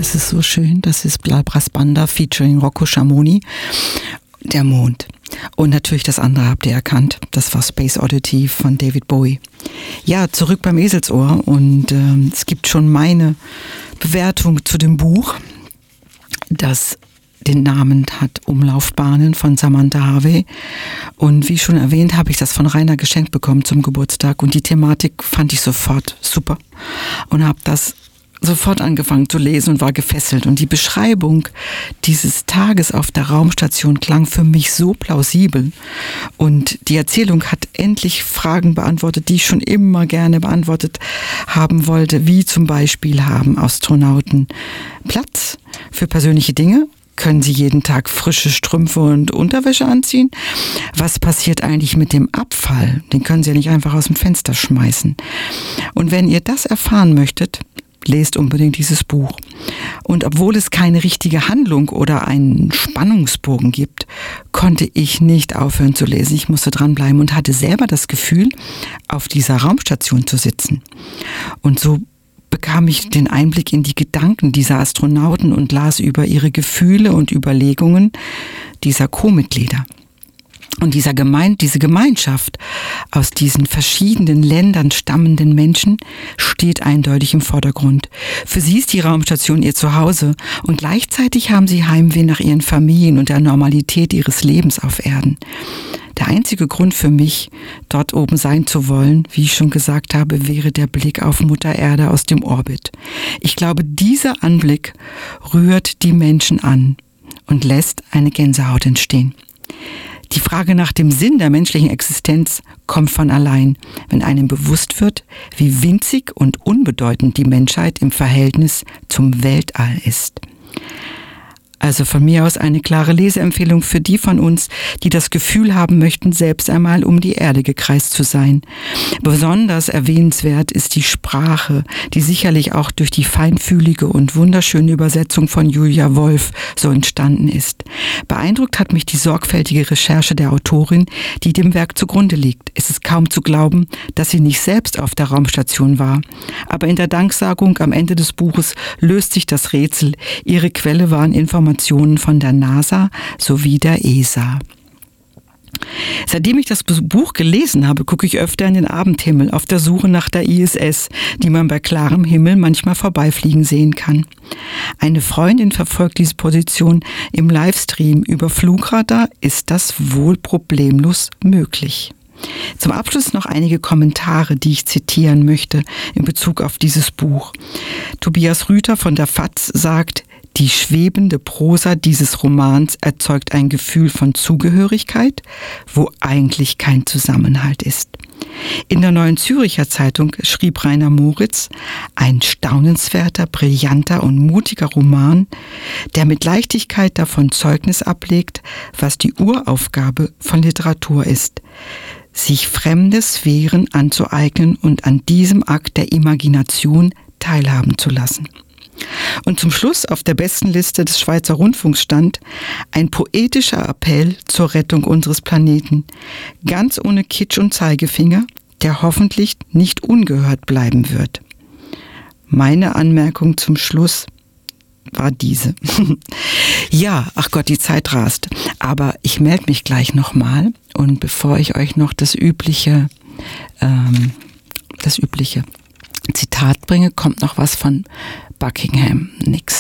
das ist so schön. Das ist La Brassbanda featuring Rocco Schamoni. Der Mond. Und natürlich das andere habt ihr erkannt. Das war Space Oddity von David Bowie. Ja, zurück beim Eselsohr. Und es gibt schon meine Bewertung zu dem Buch, das den Namen hat Umlaufbahnen von Samantha Harvey. Und wie schon erwähnt, habe ich das von Rainer geschenkt bekommen zum Geburtstag. Und die Thematik fand ich sofort super. Und habe das sofort angefangen zu lesen und war gefesselt. Und die Beschreibung dieses Tages auf der Raumstation klang für mich so plausibel. Und die Erzählung hat endlich Fragen beantwortet, die ich schon immer gerne beantwortet haben wollte. Wie zum Beispiel, haben Astronauten Platz für persönliche Dinge? Können sie jeden Tag frische Strümpfe und Unterwäsche anziehen? Was passiert eigentlich mit dem Abfall? Den können sie ja nicht einfach aus dem Fenster schmeißen. Und wenn ihr das erfahren möchtet, lest unbedingt dieses Buch. Und obwohl es keine richtige Handlung oder einen Spannungsbogen gibt, konnte ich nicht aufhören zu lesen. Ich musste dranbleiben und hatte selber das Gefühl, auf dieser Raumstation zu sitzen. Und so bekam ich den Einblick in die Gedanken dieser Astronauten und las über ihre Gefühle und Überlegungen dieser Co-Mitglieder. Und diese Gemeinschaft aus diesen verschiedenen Ländern stammenden Menschen steht eindeutig im Vordergrund. Für sie ist die Raumstation ihr Zuhause und gleichzeitig haben sie Heimweh nach ihren Familien und der Normalität ihres Lebens auf Erden. Der einzige Grund für mich, dort oben sein zu wollen, wie ich schon gesagt habe, wäre der Blick auf Mutter Erde aus dem Orbit. Ich glaube, dieser Anblick rührt die Menschen an und lässt eine Gänsehaut entstehen. Die Frage nach dem Sinn der menschlichen Existenz kommt von allein, wenn einem bewusst wird, wie winzig und unbedeutend die Menschheit im Verhältnis zum Weltall ist. Also von mir aus eine klare Leseempfehlung für die von uns, die das Gefühl haben möchten, selbst einmal um die Erde gekreist zu sein. Besonders erwähnenswert ist die Sprache, die sicherlich auch durch die feinfühlige und wunderschöne Übersetzung von Julia Wolf so entstanden ist. Beeindruckt hat mich die sorgfältige Recherche der Autorin, die dem Werk zugrunde liegt. Es ist kaum zu glauben, dass sie nicht selbst auf der Raumstation war. Aber in der Danksagung am Ende des Buches löst sich das Rätsel. Ihre Quelle waren Informationen von der NASA sowie der ESA. Seitdem ich das Buch gelesen habe, gucke ich öfter in den Abendhimmel auf der Suche nach der ISS, die man bei klarem Himmel manchmal vorbeifliegen sehen kann. Eine Freundin verfolgt diese Position im Livestream über Flugradar. Ist das wohl problemlos möglich? Zum Abschluss noch einige Kommentare, die ich zitieren möchte in Bezug auf dieses Buch. Tobias Rüther von der FAZ sagt: Die schwebende Prosa dieses Romans erzeugt ein Gefühl von Zugehörigkeit, wo eigentlich kein Zusammenhalt ist. In der Neuen Zürcher Zeitung schrieb Rainer Moritz: Ein staunenswerter, brillanter und mutiger Roman, der mit Leichtigkeit davon Zeugnis ablegt, was die Uraufgabe von Literatur ist: sich fremde Sphären anzueignen und an diesem Akt der Imagination teilhaben zu lassen. Und zum Schluss auf der besten Liste des Schweizer Rundfunks stand: ein poetischer Appell zur Rettung unseres Planeten, ganz ohne Kitsch und Zeigefinger, der hoffentlich nicht ungehört bleiben wird. Meine Anmerkung zum Schluss war diese. Ja, ach Gott, die Zeit rast. Aber ich melde mich gleich nochmal, und bevor ich euch noch das übliche Zitat bringe, kommt noch was von Buckingham Nixon.